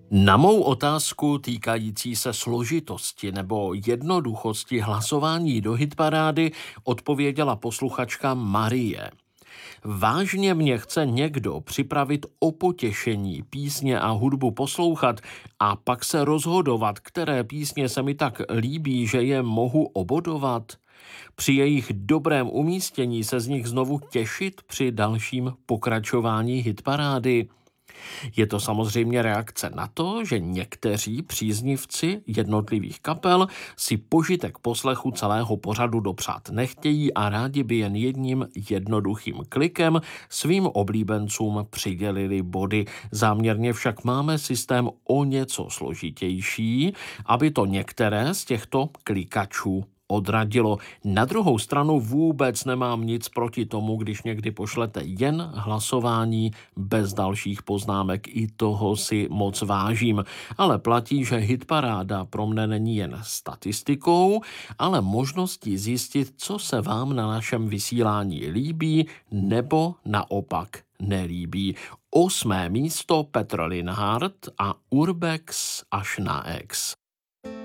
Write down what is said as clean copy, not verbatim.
Na mou otázku týkající se složitosti nebo jednoduchosti hlasování do hitparády odpověděla posluchačka Marie. Vážně mě chce někdo připravit o potěšení písně a hudbu poslouchat a pak se rozhodovat, které písně se mi tak líbí, že je mohu obodovat? Při jejich dobrém umístění se z nich znovu těšit při dalším pokračování hitparády? Je to samozřejmě reakce na to, že někteří příznivci jednotlivých kapel si požitek poslechu celého pořadu dopřát nechtějí a rádi by jen jedním jednoduchým klikem svým oblíbencům přidělili body. Záměrně však máme systém o něco složitější, aby to některé z těchto klikačů odradilo. Na druhou stranu vůbec nemám nic proti tomu, když někdy pošlete jen hlasování bez dalších poznámek. I toho si moc vážím. Ale platí, že hitparáda pro mne není jen statistikou, ale možností zjistit, co se vám na našem vysílání líbí nebo naopak nelíbí. 8. místo Petr Linhart a Urbex až na X.